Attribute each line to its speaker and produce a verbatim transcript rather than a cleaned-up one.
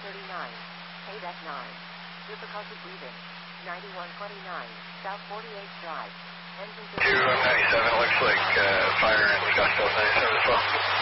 Speaker 1: thirty-nine. Paid at nine. Difficulty breathing. ninety-one twenty-nine. South forty-eighth Drive. Engine
Speaker 2: two ninety-seven, looks like uh, fire in Scottsdale ninety-seven as well.